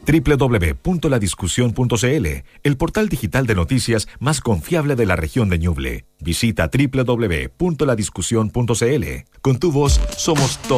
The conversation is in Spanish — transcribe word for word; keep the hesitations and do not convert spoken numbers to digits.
doble u doble u doble u punto la discusión punto c l, el portal digital de noticias más confiable de la región de Ñuble. Visita doble u doble u doble u punto la discusión punto c l. Con tu voz somos todos.